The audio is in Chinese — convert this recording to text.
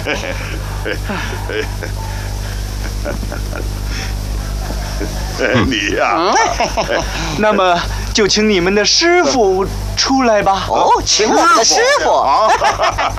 你呀， 那么就请你们的师傅出来吧。 哦，请我们的师傅。